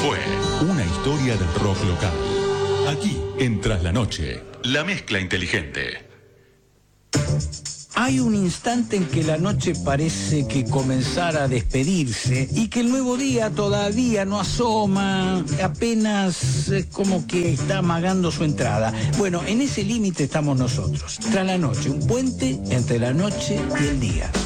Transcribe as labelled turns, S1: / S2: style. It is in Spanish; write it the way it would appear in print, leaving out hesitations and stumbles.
S1: fue una historia del rock local. Aquí, en Tras la Noche, la mezcla inteligente.
S2: Hay un instante en que la noche parece que comenzara a despedirse y que el nuevo día todavía no asoma, apenas es como que está amagando su entrada. Bueno, en ese límite estamos nosotros. Tras la Noche, un puente entre la noche y el día.